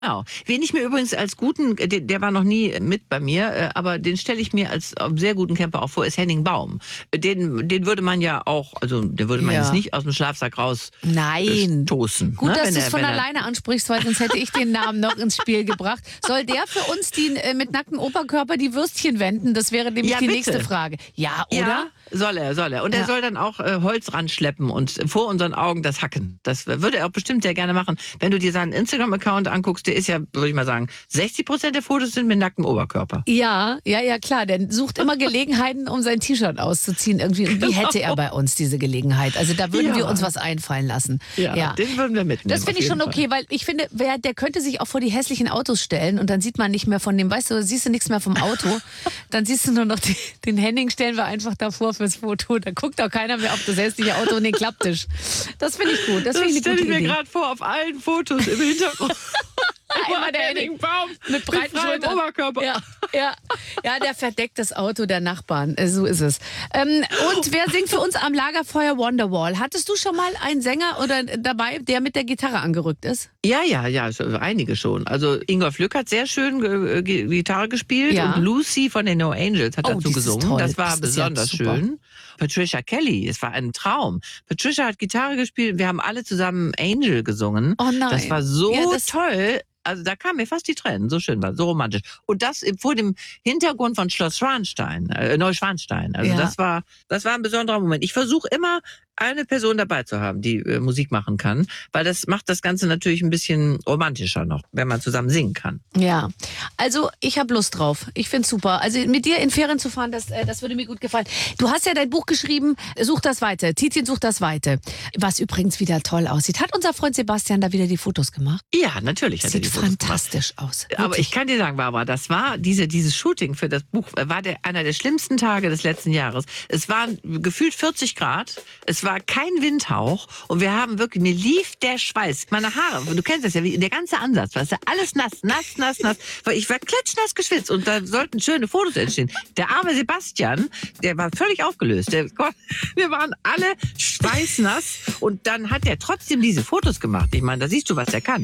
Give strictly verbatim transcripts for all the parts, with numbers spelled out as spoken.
Genau. Wen ich mir übrigens als guten, der, der war noch nie mit bei mir, äh, aber den stelle ich mir als äh, sehr guten Camper auch vor, ist Henning Baum. Den, den würde man ja auch, also den würde man Ja. jetzt nicht aus dem Schlafsack raus Nein. stoßen. Gut, ne? dass Wenn du es er- von wenn er- alleine ansprichst, weil sonst hätte ich den Namen noch ins Spiel gebracht. Soll der für uns die äh, mit nacktem Oberkörper die Würstchen wenden? Das wäre nämlich Ja, die bitte. nächste Frage. Ja, oder? Ja, soll er, soll er. Und Ja. er soll dann auch äh, Holz ranschleppen und vor unseren Augen das hacken. Das würde er auch bestimmt sehr gerne machen. Wenn du dir seinen Instagram-Account anguckst, der ist ja, würde ich mal sagen, sechzig Prozent der Fotos sind mit nacktem Oberkörper. Ja, ja, ja, klar. Der sucht immer Gelegenheiten, um sein T-Shirt auszuziehen irgendwie. Und wie hätte er bei uns diese Gelegenheit? Also da würden Ja. wir uns was einfallen lassen. Ja, den würden wir mitnehmen. Das finde ich auf schon jeden okay, weil ich finde, wer, der könnte sich auch vor die hässlichen Autos stellen und dann sieht man nicht mehr von dem, weißt du, siehst du nichts mehr vom Auto, dann siehst du nur noch die, den Henning stellen wir einfach davor fürs Foto. Da guckt auch keiner mehr auf das hässliche Auto und den Klapptisch. Das finde ich gut. Das, Das finde ich eine stelle gute ich mir Idee. gerade vor, auf allen Fotos im Hintergrund. Einmal der Henning Baum mit breiten freiem Schultern. Oberkörper. Ja, ja, ja, der verdeckt das Auto der Nachbarn. Äh, So ist es. Ähm, und wer singt für uns am Lagerfeuer Wonderwall? Hattest du schon mal einen Sänger oder dabei, der mit der Gitarre angerückt ist? Ja, ja, ja, so einige schon. Also Ingolf Lück hat sehr schön äh, G- Gitarre gespielt Ja. und Lucy von den No Angels hat Oh, dazu das ist gesungen. toll. Das war Das ist ja besonders super. schön. Patricia Kelly, es war ein Traum. Patricia hat Gitarre gespielt, wir haben alle zusammen Angel gesungen. Oh nein. Das war so Ja, das- toll. Also da kamen mir fast die Tränen, so schön war, so romantisch. Und das vor dem Hintergrund von Schloss Schwanstein, äh, Neuschwanstein. Also Ja. das war, das war ein besonderer Moment. Ich versuche immer, eine Person dabei zu haben, die äh, Musik machen kann, weil das macht das Ganze natürlich ein bisschen romantischer noch, wenn man zusammen singen kann. Ja, also ich habe Lust drauf. Ich find's super. Also mit dir in Ferien zu fahren, das, äh, das würde mir gut gefallen. Du hast ja dein Buch geschrieben, Such das Weite. Titien sucht das Weite. Was übrigens wieder toll aussieht. Hat unser Freund Sebastian da wieder die Fotos gemacht? Ja, natürlich. Hat er Sieht die Fotos gemacht. fantastisch aus. Aber Wirklich. ich kann dir sagen, Barbara, das war diese, dieses Shooting für das Buch, äh, war der, einer der schlimmsten Tage des letzten Jahres. Es waren gefühlt vierzig Grad, es war kein Windhauch und wir haben wirklich, mir lief der Schweiß, meine Haare, du kennst das ja, wie der ganze Ansatz, weißt du, alles nass, nass, nass, nass, weil ich war klitschnass geschwitzt und da sollten schöne Fotos entstehen. Der arme Sebastian, der war völlig aufgelöst. Der, Gott, wir waren alle schweißnass und dann hat er trotzdem diese Fotos gemacht. Ich meine, da siehst du, was er kann.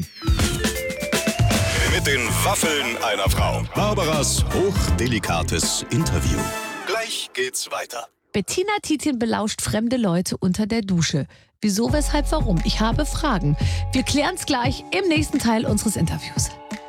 Mit den Waffeln einer Frau. Barbaras hochdelikates Interview. Gleich geht's weiter. Bettina Titien belauscht fremde Leute unter der Dusche. Wieso, weshalb, warum? Ich habe Fragen. Wir klären's gleich im nächsten Teil unseres Interviews.